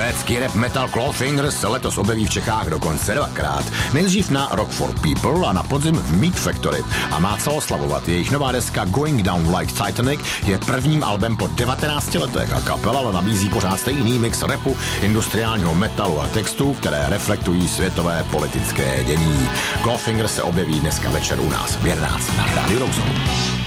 Švédský rap metal Clawfinger se letos objeví v Čechách dokonce dvakrát. Nejdřív na Rock for People a na podzim v Meat Factory a má co oslavovat. Jejich nová deska Going Down Like Titanic je prvním albem po 19 letech a kapela nabízí pořád stejný mix rapu, industriálního metalu a textů, které reflektují světové politické dění. Clawfinger se objeví dneska večer u nás v 11 na Radio Rock Zone.